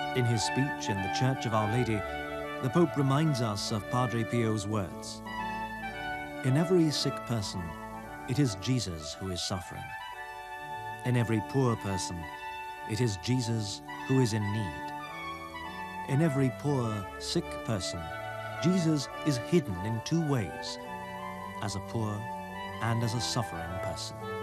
In his speech in the Church of Our Lady, the Pope reminds us of Padre Pio's words. In every sick person, it is Jesus who is suffering. In every poor person, it is Jesus who is in need. In every poor, sick person, Jesus is hidden in two ways, as a poor and as a suffering person.